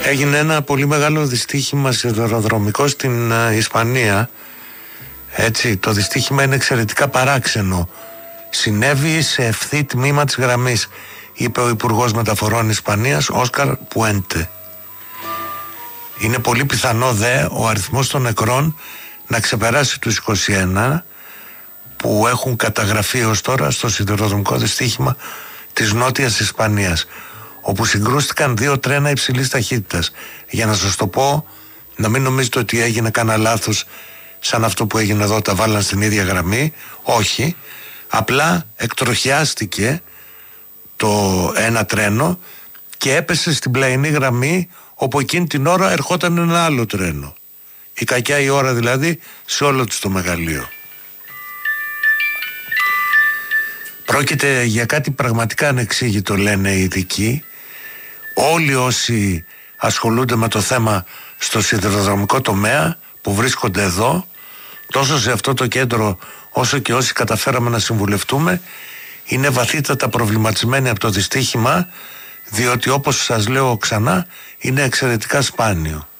Έγινε ένα πολύ μεγάλο δυστύχημα σιδηροδρομικό στην Ισπανία. Έτσι, το δυστύχημα είναι εξαιρετικά παράξενο. Συνέβη σε ευθύ τμήμα της γραμμής, είπε ο Υπουργός Μεταφορών Ισπανίας, Όσκαρ Πουέντε. Είναι πολύ πιθανό ο αριθμός των νεκρών να ξεπεράσει τους 21 που έχουν καταγραφεί ως τώρα στο σιδηροδρομικό δυστύχημα της Νότιας Ισπανίας, όπου συγκρούστηκαν 2 τρένα υψηλής ταχύτητας. Για να σας το πω, να μην νομίζετε ότι έγινε κανένα λάθος σαν αυτό που έγινε εδώ, τα βάλαν στην ίδια γραμμή. Όχι, απλά εκτροχιάστηκε το ένα τρένο και έπεσε στην πλαϊνή γραμμή, όπου εκείνη την ώρα ερχόταν ένα άλλο τρένο. Η κακιά η ώρα δηλαδή σε όλο τους το μεγαλείο. Πρόκειται για κάτι πραγματικά ανεξήγητο, λένε οι ειδικοί. Όλοι όσοι ασχολούνται με το θέμα στο σιδηροδρομικό τομέα που βρίσκονται εδώ, τόσο σε αυτό το κέντρο όσο και όσοι καταφέραμε να συμβουλευτούμε, είναι βαθύτατα προβληματισμένοι από το δυστύχημα, διότι όπως σας λέω ξανά, είναι εξαιρετικά σπάνιο.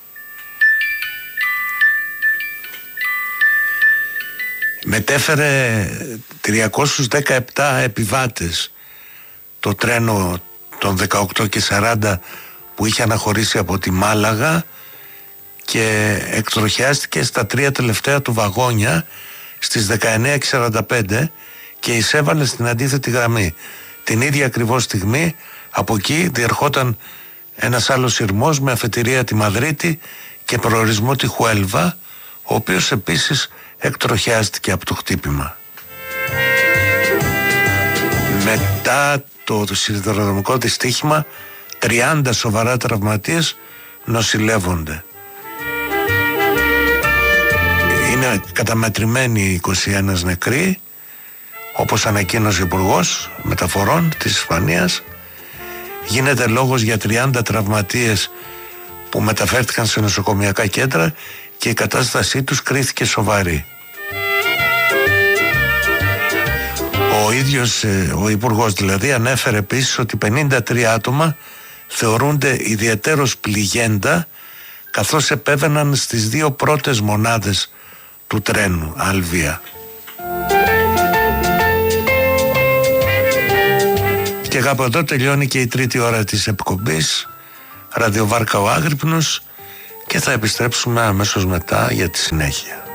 Μετέφερε 317 επιβάτες το τρένο των 18 και 40 που είχε αναχωρήσει από τη Μάλαγα και εκτροχιάστηκε στα 3 τελευταία του βαγόνια στις 19:45 και εισέβαλε στην αντίθετη γραμμή. Την ίδια ακριβώς στιγμή από εκεί διερχόταν ένας άλλος σειρμός με αφετηρία τη Μαδρίτη και προορισμό τη Χουέλβα, ο οποίος επίσης εκτροχιάστηκε από το χτύπημα. Μετά το σιδηροδρομικό δυστύχημα 30 σοβαρά τραυματίες νοσηλεύονται. Είναι καταμετρημένοι 21 νεκροί, όπως ανακοίνωσε ο Υπουργός Μεταφορών της Ισπανίας. Γίνεται λόγος για 30 τραυματίες που μεταφέρθηκαν σε νοσοκομιακά κέντρα και η κατάστασή τους κρίθηκε σοβαρή. Ο ίδιος ο Υπουργός δηλαδή ανέφερε επίσης ότι 53 άτομα θεωρούνται ιδιαιτέρως πληγέντα, καθώς επέβαιναν στις 2 πρώτες μονάδες του τρένου Αλβία. Και από εδώ τελειώνει και η 3η ώρα της εκπομπής Ραδιοβάρκα ο Άγρυπνος και θα επιστρέψουμε αμέσως μετά για τη συνέχεια.